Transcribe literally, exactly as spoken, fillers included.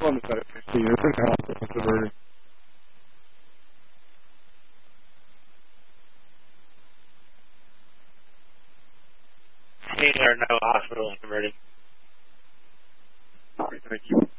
on the side of fifteen years in the hospital converting. Seen or no hospital and converting. Sorry, thank you.